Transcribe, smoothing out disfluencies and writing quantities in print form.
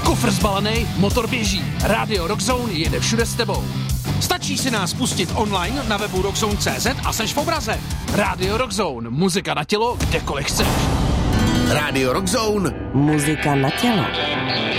Kufr zbalený, motor běží. Radio Rockzone jede všude s tebou. Stačí si nás pustit online na webu rockzone.cz a seš v obraze. Radio Rockzone, muzika na tělo, kdekoliv chceš. Radio Rockzone, muzika na tělo.